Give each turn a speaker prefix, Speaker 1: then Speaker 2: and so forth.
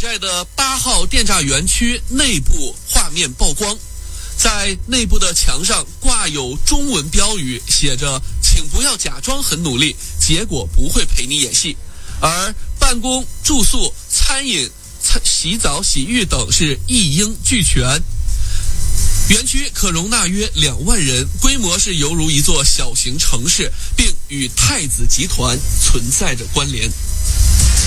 Speaker 1: 寨的8号电诈园区内部画面曝光，在内部的墙上挂有中文标语，写着请不要假装很努力，结果不会陪你演戏。而办公、住宿、餐饮、洗澡、洗浴等是一应俱全。园区可容纳约2万人，规模是犹如一座小型城市，并与太子集团存在着关联。